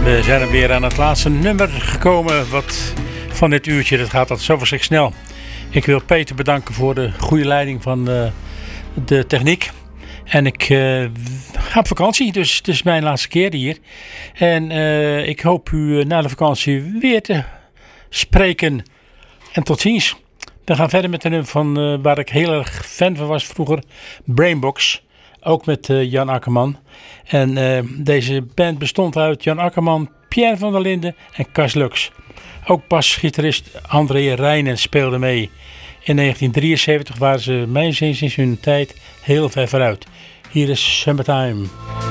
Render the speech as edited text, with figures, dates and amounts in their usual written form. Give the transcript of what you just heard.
We zijn er weer aan het laatste nummer gekomen wat van dit uurtje. Dat gaat altijd zo verschrikkelijk snel. Ik wil Peter bedanken voor de goede leiding van de techniek. En ik ga op vakantie, dus het is mijn laatste keer hier. En ik hoop u na de vakantie weer te spreken. En tot ziens. We gaan verder met een nummer van waar ik heel erg fan van was vroeger. Brainbox. Ook met Jan Akkerman. En deze band bestond uit Jan Akkerman, Pierre van der Linden en Cas Lux. Ook basgitarist André Rijnen speelde mee. In 1973 waren ze mijns inziens hun tijd heel ver vooruit. Hier is Summertime.